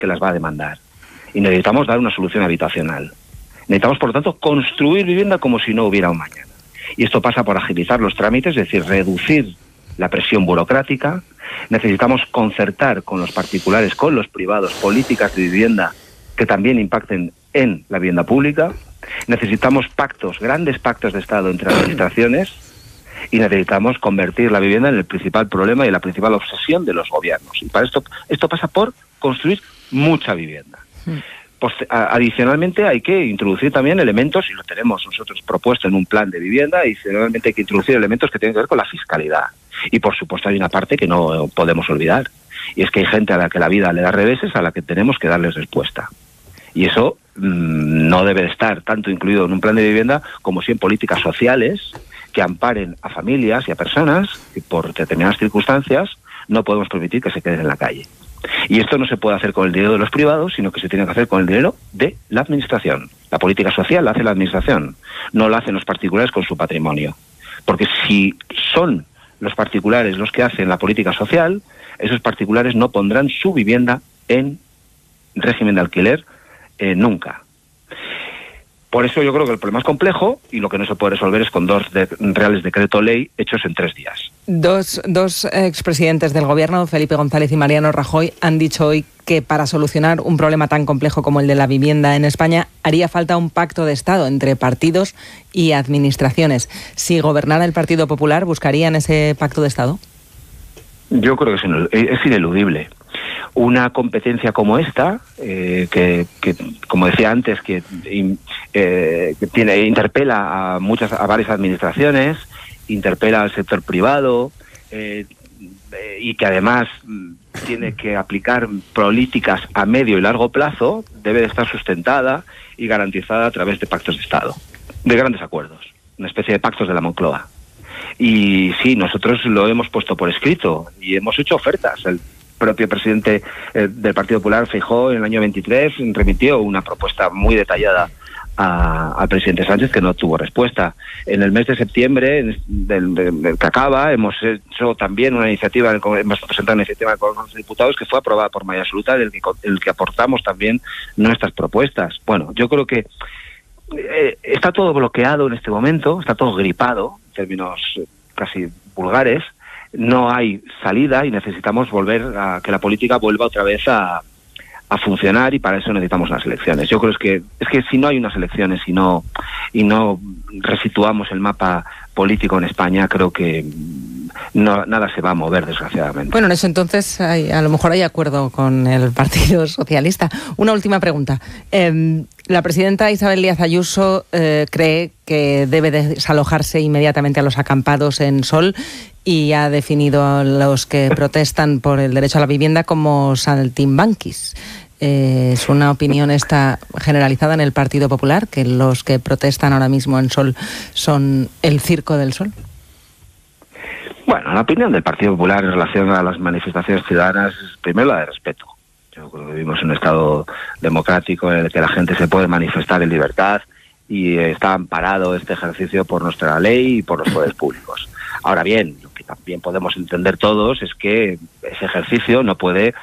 que las va a demandar. Y necesitamos dar una solución habitacional. Necesitamos, por lo tanto, construir vivienda como si no hubiera un mañana. Y esto pasa por agilizar los trámites, es decir, reducir la presión burocrática. Necesitamos concertar con los particulares, con los privados, políticas de vivienda que también impacten en la vivienda pública. Necesitamos pactos, grandes pactos de Estado entre administraciones, y necesitamos convertir la vivienda en el principal problema y la principal obsesión de los gobiernos. Y para esto pasa por construir mucha vivienda. Pues, adicionalmente hay que introducir también elementos, y lo tenemos nosotros propuesto en un plan de vivienda, adicionalmente hay que introducir elementos que tienen que ver con la fiscalidad. Y por supuesto hay una parte que no podemos olvidar, y es que hay gente a la que la vida le da reveses, a la que tenemos que darles respuesta. Y eso no debe estar tanto incluido en un plan de vivienda como sí en políticas sociales que amparen a familias y a personas que por determinadas circunstancias no podemos permitir que se queden en la calle. Y esto no se puede hacer con el dinero de los privados, sino que se tiene que hacer con el dinero de la administración. La política social la hace la administración, no la hacen los particulares con su patrimonio. Porque si son los particulares los que hacen la política social, esos particulares no pondrán su vivienda en régimen de alquiler nunca. Por eso yo creo que el problema es complejo, y lo que no se puede resolver es con dos reales decreto ley hechos en 3 días. Dos expresidentes del Gobierno, Felipe González y Mariano Rajoy, han dicho hoy que para solucionar un problema tan complejo como el de la vivienda en España haría falta un pacto de Estado entre partidos y administraciones. Si gobernara el Partido Popular, ¿buscarían ese pacto de Estado? Yo creo que es ineludible. Una competencia como esta, que como decía antes, que interpela a varias administraciones, interpela al sector privado, y que además tiene que aplicar políticas a medio y largo plazo, debe de estar sustentada y garantizada a través de pactos de Estado, de grandes acuerdos, una especie de pactos de la Moncloa. Y sí, nosotros lo hemos puesto por escrito y hemos hecho ofertas. El propio presidente del Partido Popular, Feijóo, en el año 23 remitió una propuesta muy detallada al presidente Sánchez, que no tuvo respuesta. En el mes de septiembre, del que acaba, hemos hecho también una iniciativa, hemos presentado una iniciativa en el Congreso de Diputados que fue aprobada por mayoría absoluta, en el que aportamos también nuestras propuestas. Bueno, yo creo que está todo bloqueado en este momento, está todo gripado, en términos casi vulgares. No hay salida y necesitamos volver a que la política vuelva otra vez a funcionar, y para eso necesitamos unas elecciones. Yo creo que si no hay unas elecciones y no resituamos el mapa político en España, creo que nada se va a mover, desgraciadamente. Bueno, en eso entonces a lo mejor hay acuerdo con el Partido Socialista. Una última pregunta. La presidenta Isabel Díaz Ayuso cree que debe desalojarse inmediatamente a los acampados en Sol, y ha definido a los que protestan por el derecho a la vivienda como saltimbanquis. ¿Es una opinión esta generalizada en el Partido Popular, que los que protestan ahora mismo en Sol son el Circo del Sol? Bueno, la opinión del Partido Popular en relación a las manifestaciones ciudadanas es primero la de respeto. Yo creo que vivimos en un Estado democrático en el que la gente se puede manifestar en libertad, y está amparado este ejercicio por nuestra ley y por los poderes públicos. Ahora bien, lo que también podemos entender todos es que ese ejercicio no puede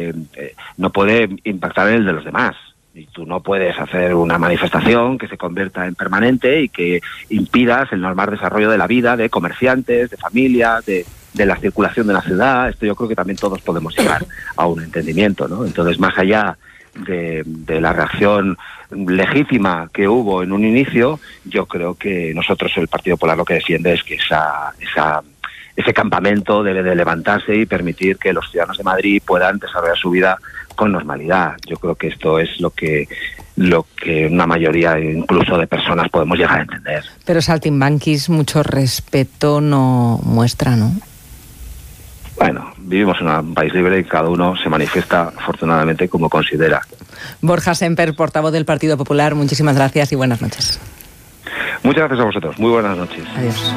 impactar en el de los demás. Y tú no puedes hacer una manifestación que se convierta en permanente y que impidas el normal desarrollo de la vida de comerciantes, de familias, de la circulación de la ciudad. Esto yo creo que también todos podemos llegar a un entendimiento, ¿no? Entonces, más allá de la reacción legítima que hubo en un inicio, yo creo que nosotros, el Partido Popular, lo que defiende es que ese campamento debe de levantarse y permitir que los ciudadanos de Madrid puedan desarrollar su vida con normalidad. Yo creo que esto es lo que una mayoría incluso de personas podemos llegar a entender. Pero saltimbanquis mucho respeto no muestra, ¿no? Bueno, vivimos en un país libre y cada uno se manifiesta afortunadamente como considera. Borja Semper, portavoz del Partido Popular, muchísimas gracias y buenas noches. Muchas gracias a vosotros. Muy buenas noches. Adiós.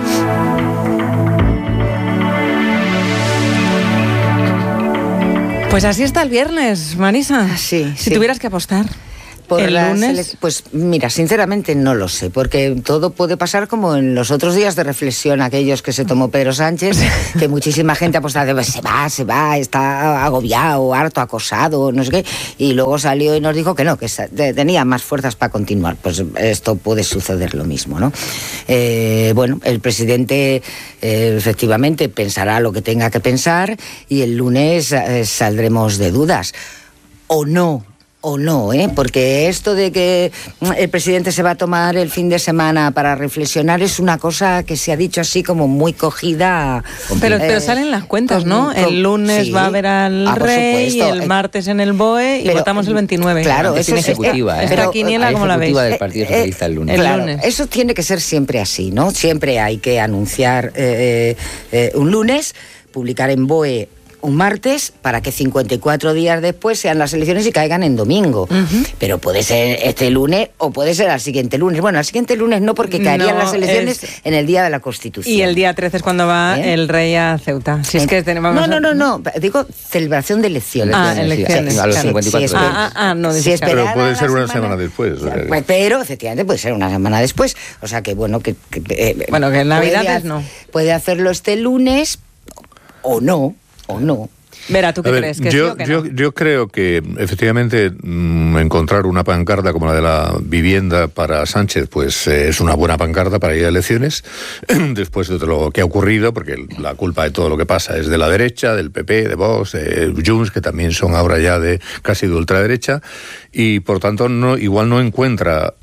Pues así está el viernes, Marisa. Sí. Si tuvieras que apostar. ¿El lunes? Pues mira, sinceramente no lo sé, porque todo puede pasar como en los otros días de reflexión, aquellos que se tomó Pedro Sánchez, que muchísima gente apostaba, se va, está agobiado, harto, acosado, no sé qué, y luego salió y nos dijo que no, que tenía más fuerzas para continuar. Pues esto puede suceder lo mismo, ¿no? Bueno, el presidente efectivamente pensará lo que tenga que pensar y el lunes saldremos de dudas. O no, porque esto de que el presidente se va a tomar el fin de semana para reflexionar es una cosa que se ha dicho así como muy cogida. Pero salen las cuentas, ¿no? El lunes va a ver al rey, y el martes en el BOE y votamos el 29. Claro, eso es ejecutiva. Esta quiniela, ¿cómo la veis? Del Partido Socialista el lunes. Claro, eso tiene que ser siempre así, ¿no? Siempre hay que anunciar un lunes, publicar en BOE un martes, para que 54 días después sean las elecciones y caigan en domingo. Pero puede ser este lunes o puede ser al siguiente lunes. Bueno, al siguiente lunes no, porque caerían las elecciones en el día de la Constitución. Y el día 13 es cuando va el rey a Ceuta. Si es que tenemos... No. Digo celebración de elecciones. Elecciones. A los 54 días. Pero puede ser una semana después. Pero efectivamente puede ser una semana después. O sea que bueno, que en Navidades no. Puede hacerlo este lunes o no. Vera, ¿tú qué crees? ¿Que yo, sí o que no? yo creo que efectivamente encontrar una pancarta como la de la vivienda para Sánchez pues es una buena pancarta para ir a elecciones después de lo que ha ocurrido, porque la culpa de todo lo que pasa es de la derecha, del PP, de Vox, de Junts, que también son ahora ya de casi de ultraderecha, y por tanto igual no encuentra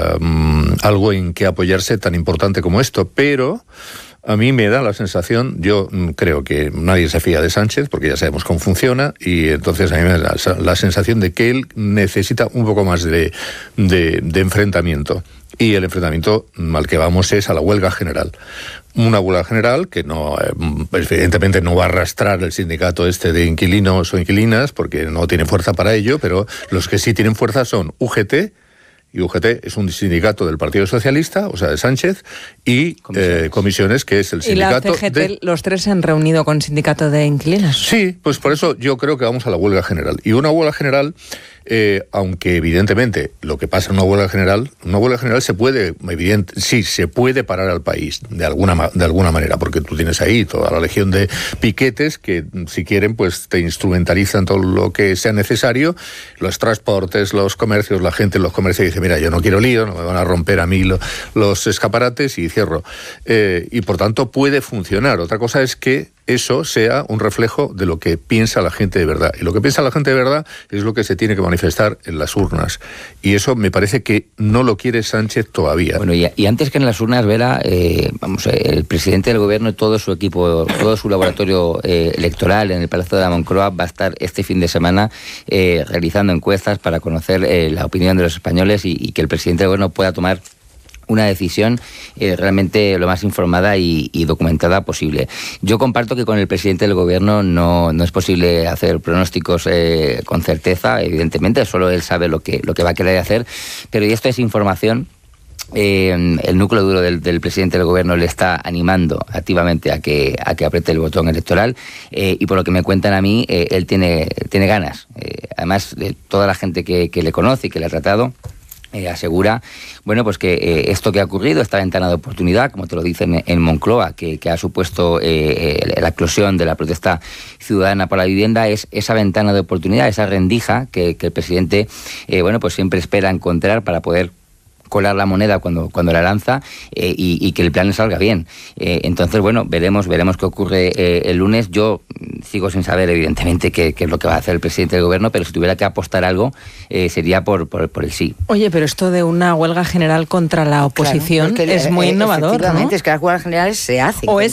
algo en que apoyarse tan importante como esto, pero a mí me da la sensación, yo creo que nadie se fía de Sánchez, porque ya sabemos cómo funciona, y entonces a mí me da la sensación de que él necesita un poco más de enfrentamiento. Y el enfrentamiento al que vamos es a la huelga general. Una huelga general que no, evidentemente no va a arrastrar el sindicato de inquilinos o inquilinas, porque no tiene fuerza para ello, pero los que sí tienen fuerza son UGT, y UGT es un sindicato del Partido Socialista, o sea, de Sánchez, y Comisiones, que es el sindicato... ¿Y la CGT, los tres se han reunido con sindicato de inquilinos? Sí, pues por eso yo creo que vamos a la huelga general. Y una huelga general, aunque evidentemente lo que pasa en una huelga general se puede, se puede parar al país de alguna manera, porque tú tienes ahí toda la legión de piquetes que, si quieren, pues te instrumentalizan todo lo que sea necesario, los transportes, los comercios, la gente en los comercios dice, mira, yo no quiero lío, no me van a romper a mí los escaparates y cierro. Y por tanto puede funcionar. Otra cosa es que eso sea un reflejo de lo que piensa la gente de verdad. Y lo que piensa la gente de verdad es lo que se tiene que manifestar en las urnas. Y eso me parece que no lo quiere Sánchez todavía. Bueno, y antes que en las urnas, Vera, el presidente del gobierno y todo su equipo, todo su laboratorio electoral en el Palacio de la Moncloa va a estar este fin de semana realizando encuestas para conocer la opinión de los españoles y que el presidente del gobierno pueda tomar una decisión realmente lo más informada y documentada posible. Yo comparto que con el presidente del gobierno no es posible hacer pronósticos con certeza, evidentemente, solo él sabe lo que va a querer hacer, pero y esto es información. El núcleo duro del presidente del gobierno le está animando activamente a que apriete el botón electoral y por lo que me cuentan a mí, él tiene ganas. Además, toda la gente que le conoce y que le ha tratado, asegura, bueno, pues que esto que ha ocurrido, esta ventana de oportunidad, como te lo dicen en Moncloa, que ha supuesto la eclosión de la protesta ciudadana por la vivienda, es esa ventana de oportunidad, esa rendija que el presidente, bueno, pues siempre espera encontrar para poder colar la moneda cuando la lanza y que el plan salga bien. Entonces, bueno, veremos qué ocurre el lunes. Yo sigo sin saber, evidentemente, qué es lo que va a hacer el presidente del gobierno, pero si tuviera que apostar algo, sería por el sí. Oye, pero esto de una huelga general contra la oposición, claro, es muy innovador, efectivamente, ¿no? Es que las huelgas generales se hacen o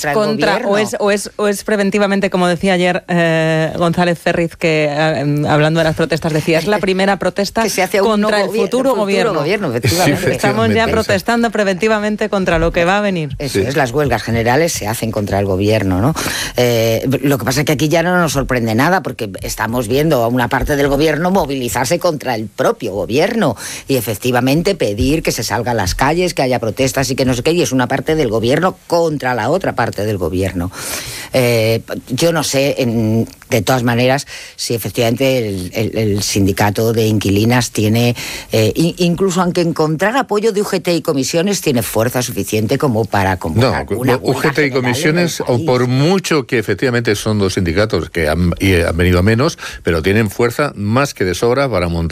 es preventivamente, como decía ayer González Ferriz, que hablando de las protestas decía, es la primera protesta que se hace contra el futuro gobierno. Efectivamente. Estamos ya protestando preventivamente contra lo que va a venir. Eso es, las huelgas generales se hacen contra el gobierno, ¿no? Lo que pasa es que aquí ya no nos sorprende nada, porque estamos viendo a una parte del gobierno movilizarse contra el propio gobierno y efectivamente pedir que se salga a las calles, que haya protestas y que no sé qué, y es una parte del gobierno contra la otra parte del gobierno. Yo no sé, de todas maneras, si efectivamente el sindicato de inquilinas tiene, incluso aunque encontrar apoyo de UGT y comisiones, tiene fuerza suficiente como para convocar una huelga UGT y comisiones, o por mucho que efectivamente son dos sindicatos que han venido a menos, pero tienen fuerza más que de sobra para montar